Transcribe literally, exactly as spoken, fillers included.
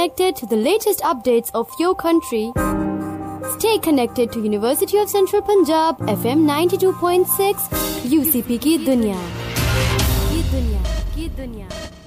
connected to the latest updates of your country. Stay connected to University of Central Punjab F M ninety-two point six U C P की दुनिया की दुनिया की दुनिया